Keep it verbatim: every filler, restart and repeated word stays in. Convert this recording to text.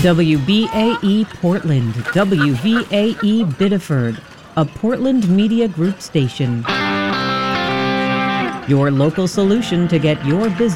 W B A E Portland, W V A E Biddeford, a Portland Media Group station. Your local solution to get your business